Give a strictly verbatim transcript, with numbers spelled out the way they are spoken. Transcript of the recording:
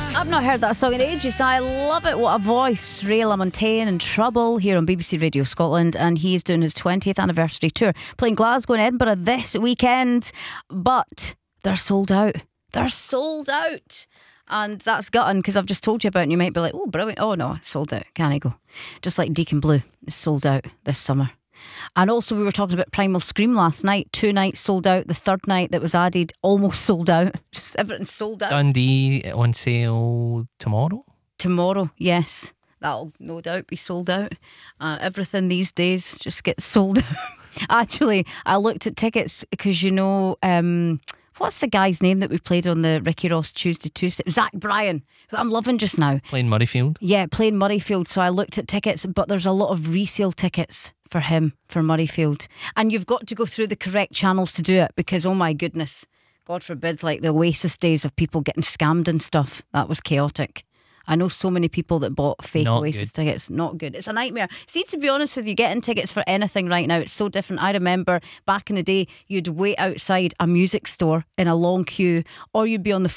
I've not heard that song in ages. I love it. What a voice. Ray LaMontagne and Trouble here on B B C Radio Scotland, and he is doing his twentieth anniversary tour, playing Glasgow and Edinburgh this weekend. But they're sold out. They're sold out. And that's gutting, because I've just told you about it and you might be like, oh, brilliant. Oh, no, it's sold out. Can I go? Just like Deacon Blue is sold out this summer. And also we were talking about Primal Scream last night. Two nights sold out. The third night that was added almost sold out. Just everything sold out. Dundee on sale tomorrow? Tomorrow, yes. That'll no doubt be sold out. Uh, everything these days just gets sold out. Actually, I looked at tickets because, you know... Um, what's the guy's name that we played on the Ricky Ross Tuesday Tuesday? Zach Bryan, who I'm loving just now. Playing Murrayfield? Yeah, playing Murrayfield. So I looked at tickets, but there's a lot of resale tickets for him, for Murrayfield. And you've got to go through the correct channels to do it, because, oh my goodness, God forbid, like the Oasis days of people getting scammed and stuff. That was chaotic. I know so many people that bought fake Not Oasis good. tickets. Not good. It's a nightmare. See, to be honest with you, getting tickets for anything right now, it's so different. I remember back in the day, you'd wait outside a music store in a long queue, or you'd be on the